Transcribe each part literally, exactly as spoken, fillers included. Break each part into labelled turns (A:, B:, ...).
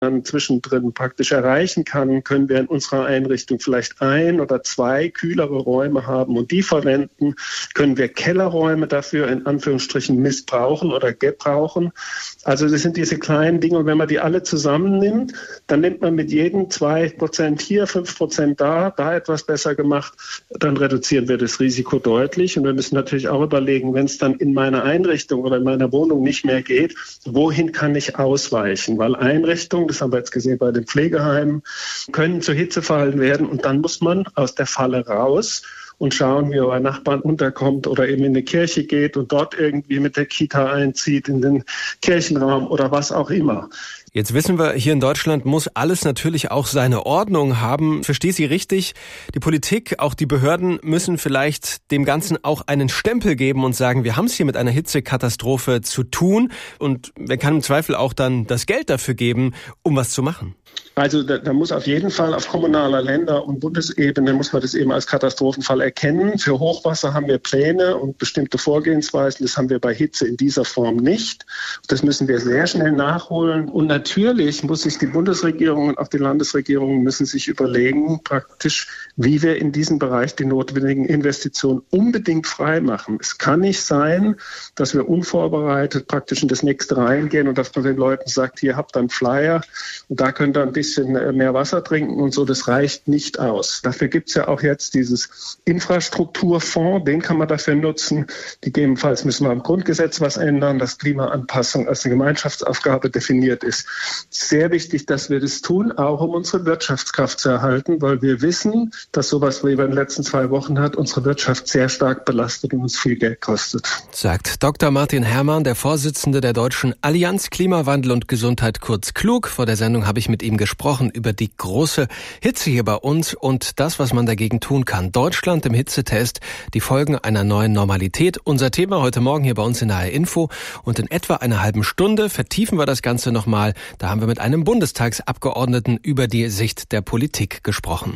A: dann zwischendrin praktisch erreichen kann, können wir in unserer Einrichtung vielleicht ein oder zwei kühlere Räume haben und die verwenden. Können wir Kellerräume dafür in Anführungsstrichen missbrauchen oder gebrauchen. Also das sind diese kleinen Dinge und wenn man die alle zusammennimmt, dann nimmt man mit jedem zwei Prozent hier, fünf Prozent da, da etwas besser gemacht, dann reduzieren wir das Risiko deutlich. Und wir müssen natürlich auch überlegen, wenn es dann in meiner Einrichtung oder in meiner Wohnung nicht mehr geht, wohin kann ich ausweichen? Weil Einrichtungen, das haben wir jetzt gesehen bei den Pflegeheimen, können zu Hitzefallen werden und dann muss man aus der Falle raus und schauen, wie er bei Nachbarn unterkommt oder eben in eine Kirche geht und dort irgendwie mit der Kita einzieht, in den Kirchenraum oder was auch immer.
B: Jetzt wissen wir, hier in Deutschland muss alles natürlich auch seine Ordnung haben. Verstehe Sie richtig? Die Politik, auch die Behörden müssen vielleicht dem Ganzen auch einen Stempel geben und sagen, wir haben es hier mit einer Hitzekatastrophe zu tun. Und wer kann im Zweifel auch dann das Geld dafür geben, um was zu machen?
A: Also da, da muss auf jeden Fall auf kommunaler, Länder- und Bundesebene muss man das eben als Katastrophenfall erkennen. Für Hochwasser haben wir Pläne und bestimmte Vorgehensweisen. Das haben wir bei Hitze in dieser Form nicht. Das müssen wir sehr schnell nachholen. Und natürlich muss sich die Bundesregierung und auch die Landesregierungen müssen sich überlegen, praktisch, wie wir in diesem Bereich die notwendigen Investitionen unbedingt frei machen. Es kann nicht sein, dass wir unvorbereitet praktisch in das nächste reingehen und dass man den Leuten sagt, hier habt ihr einen Flyer und da könnt ihr ein bisschen mehr Wasser trinken und so. Das reicht nicht aus. Dafür gibt es ja auch jetzt dieses Infrastrukturfonds, den kann man dafür nutzen. Gegebenenfalls müssen wir am Grundgesetz was ändern, dass Klimaanpassung als eine Gemeinschaftsaufgabe definiert ist. Sehr wichtig, dass wir das tun, auch um unsere Wirtschaftskraft zu erhalten, weil wir wissen, dass sowas, wie wir in den letzten zwei Wochen hat, unsere Wirtschaft sehr stark belastet und uns viel Geld kostet.
B: Sagt Doktor Martin Herrmann, der Vorsitzende der Deutschen Allianz Klimawandel und Gesundheit, kurz KLUG. Vor der Sendung habe ich mit ihm gesprochen über die große Hitze hier bei uns und das, was man dagegen tun kann. Deutschland im Hitzetest, die Folgen einer neuen Normalität. Unser Thema heute Morgen hier bei uns in A R Info. Und in etwa einer halben Stunde vertiefen wir das Ganze nochmal. Da haben wir mit einem Bundestagsabgeordneten über die Sicht der Politik gesprochen.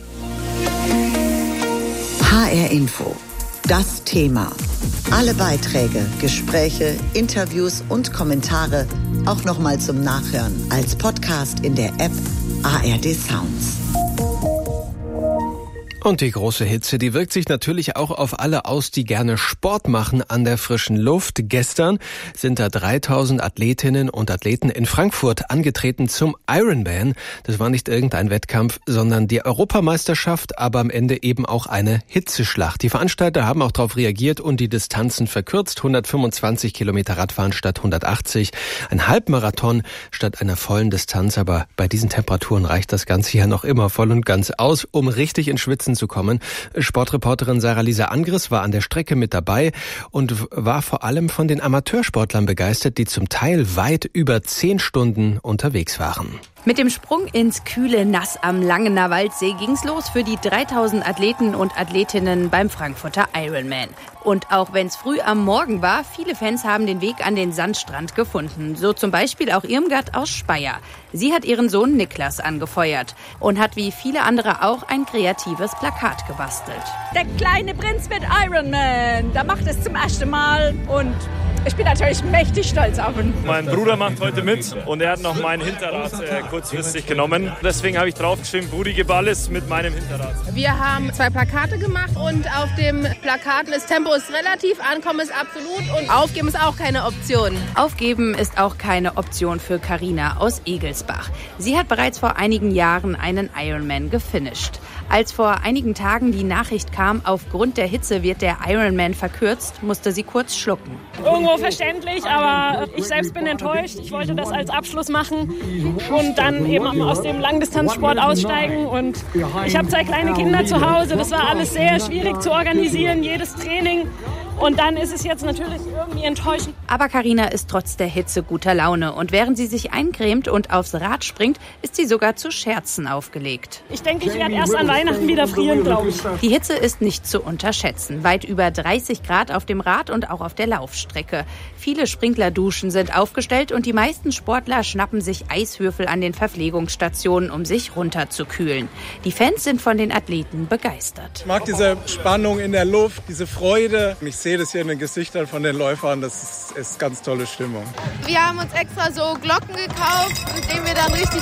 C: H R Info. Das Thema. Alle Beiträge, Gespräche, Interviews und Kommentare auch nochmal zum Nachhören als Podcast in der App A R D Sounds.
B: Und die große Hitze, die wirkt sich natürlich auch auf alle aus, die gerne Sport machen an der frischen Luft. Gestern sind da dreitausend Athletinnen und Athleten in Frankfurt angetreten zum Ironman. Das war nicht irgendein Wettkampf, sondern die Europameisterschaft, aber am Ende eben auch eine Hitzeschlacht. Die Veranstalter haben auch darauf reagiert und die Distanzen verkürzt. hundertfünfundzwanzig Kilometer Radfahren statt hundertachtzig. Ein Halbmarathon statt einer vollen Distanz. Aber bei diesen Temperaturen reicht das Ganze ja noch immer voll und ganz aus, um richtig in Schwitzen zu kommen. Sportreporterin Sarah-Lisa Angres war an der Strecke mit dabei und war vor allem von den Amateursportlern begeistert, die zum Teil weit über zehn Stunden unterwegs waren.
D: Mit dem Sprung ins kühle Nass am Langener Waldsee ging's los für die dreitausend Athleten und Athletinnen beim Frankfurter Ironman. Und auch wenn's früh am Morgen war, viele Fans haben den Weg an den Sandstrand gefunden. So zum Beispiel auch Irmgard aus Speyer. Sie hat ihren Sohn Niklas angefeuert und hat wie viele andere auch ein kreatives Plakat gebastelt.
E: Der kleine Prinz wird Ironman. Der macht es zum ersten Mal und ich bin natürlich mächtig stolz auf ihn.
F: Mein Bruder macht heute mit und er hat noch mein Hinterrad äh, kurzfristig genommen. Deswegen habe ich draufgeschrieben, Brudi Geballes mit meinem Hinterrad.
G: Wir haben zwei Plakate gemacht und auf dem Plakat ist Tempo ist relativ, Ankommen ist absolut und Aufgeben ist auch keine Option.
D: Aufgeben ist auch keine Option für Carina aus Egelsbach. Sie hat bereits vor einigen Jahren einen Ironman gefinisht. Als vor einigen Tagen die Nachricht kam, aufgrund der Hitze wird der Ironman verkürzt, musste sie kurz schlucken.
E: Irgendwo verständlich, aber ich selbst bin enttäuscht. Ich wollte das als Abschluss machen und dann eben aus dem Langdistanzsport aussteigen. Und ich habe zwei kleine Kinder zu Hause. Das war alles sehr schwierig zu organisieren, jedes Training. Und dann ist es jetzt natürlich irgendwie enttäuschend.
D: Aber Carina ist trotz der Hitze guter Laune. Und während sie sich eincremt und aufs Rad springt, ist sie sogar zu Scherzen aufgelegt.
E: Ich denke, ich werde erst an Weihnachten wieder frieren, glaube ich.
D: Die Hitze ist nicht zu unterschätzen. Weit über dreißig Grad auf dem Rad und auch auf der Laufstrecke. Viele Sprinklerduschen sind aufgestellt und die meisten Sportler schnappen sich Eiswürfel an den Verpflegungsstationen, um sich runterzukühlen. Die Fans sind von den Athleten begeistert.
H: Ich mag diese Spannung in der Luft, diese Freude. Ich sehe das hier in den Gesichtern von den Läufern, das ist, ist ganz tolle Stimmung.
G: Wir haben uns extra so Glocken gekauft, mit denen wir dann richtig